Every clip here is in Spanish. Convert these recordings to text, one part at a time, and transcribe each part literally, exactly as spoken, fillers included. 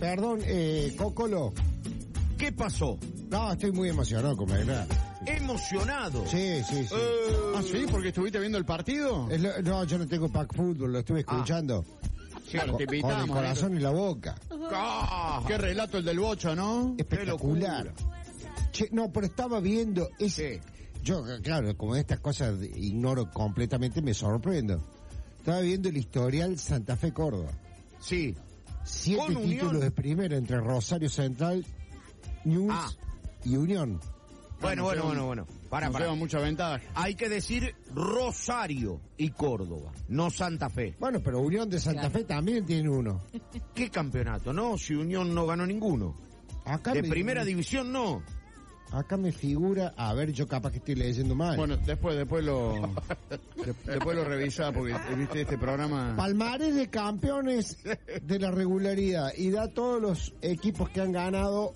perdón, eh, Cocolo. ¿Qué pasó? No, estoy muy emocionado con Belgrano. Emocionado. Sí, sí, sí. Eh, ¿Ah, sí? ¿Porque estuviste viendo el partido? Es lo- no, yo no tengo pack fútbol, lo estuve escuchando. Claro, te con, con invitamos. el corazón y la boca. ah, Qué relato el del Bocha, ¿no? Espectacular. Che, no, pero estaba viendo ese. Sí. Yo, claro, como estas cosas de- ignoro completamente, me sorprendo. Estaba viendo el historial Santa Fe Córdoba. Sí. Siete Con títulos Unión. de primera entre Rosario Central, News Ah. y Unión. Bueno, nos bueno, lleva- bueno, bueno. Para, Nos para. lleva mucha ventaja. Hay que decir Rosario y Córdoba, no Santa Fe. Bueno, pero Unión de Santa Fe también tiene uno. ¿Qué campeonato? No, si Unión no ganó ninguno. Acá De me, primera división no. Acá me figura, a ver, yo capaz que estoy leyendo mal. Bueno, después, después lo, de- después lo revisá porque viste este programa. Palmarés de campeones de la regularidad y da todos los equipos que han ganado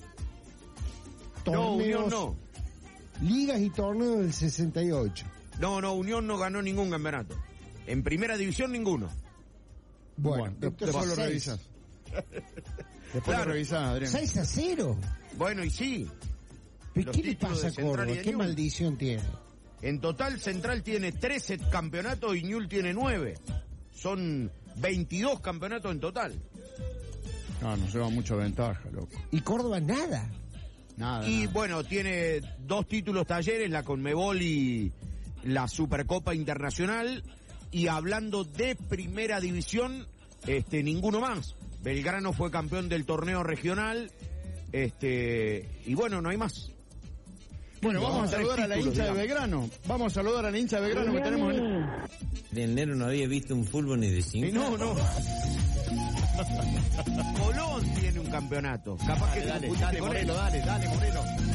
No, torneos, Unión no. ligas y torneos del sesenta y ocho. No, no, Unión no ganó ningún campeonato. En primera división ninguno. Bueno, Bueno, de- entonces después lo seis. revisas. Después Claro. lo revisás, Adrián. seis a cero. Bueno, y sí. ¿Pero Los qué le títulos pasa a de Central Córdoba? y de ¿Qué Newell's. maldición tiene? En total Central tiene trece campeonatos y Newell tiene nueve. Son veintidós campeonatos en total. No, nos lleva mucha ventaja, loco. Y Córdoba nada. Nada. Y nada. bueno, tiene dos títulos talleres, la Conmebol y la Supercopa Internacional. Y hablando de primera división, este, ninguno más. Belgrano fue campeón del torneo regional. Este, y bueno, no hay más. Bueno, No, vamos a tres saludar a la títulos, hincha de digamos. Belgrano. Vamos a saludar a la hincha de Belgrano que tenemos en... De enero no había visto un fútbol ni de cinco. Y no, no. Colón tiene un campeonato. Capaz que te Dale, confundiste dale, con él. Moreno, dale, dale, Moreno.